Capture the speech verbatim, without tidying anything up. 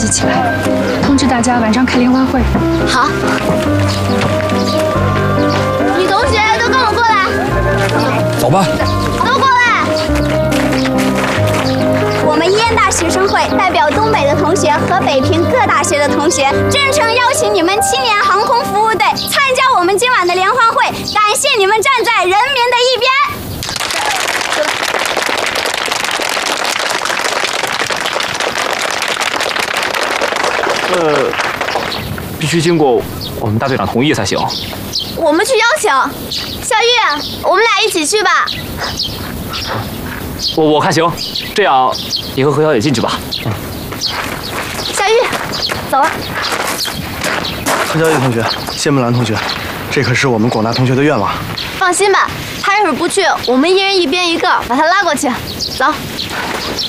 集起来，通知大家晚上开联欢会。 好。女同学都跟我过来。 走吧。 都过来。我们燕大学生会代表东北的同学和北平各大学的同学，真诚邀请你们青年航空服务队参加我们今晚的联欢会，感谢你们站在人民的一边。 呃，必须经过我们大队长同意才行。 我们去邀请小玉，我们俩一起去吧。 我我看行，这样你和何小姐进去吧。嗯。 小玉，走了。 何小姐同学，谢木兰同学，这可是我们广大同学的愿望。 放心吧，他要是不去，我们一人一边一个，把他拉过去。走。